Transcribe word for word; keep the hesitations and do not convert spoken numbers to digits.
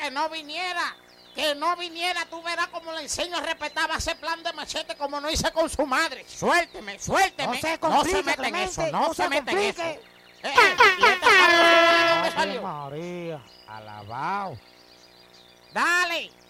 que no viniera. Que no viniera, tú verás cómo le enseño a respetar ese plan de Machete como no hice con su madre. Suélteme, suélteme. No se No se complique, meta en Clemente, eso, no, no se se meta en eso. complique. Eh, eh, ¿y este palo de dónde Ave salió? María, alabao. Dale.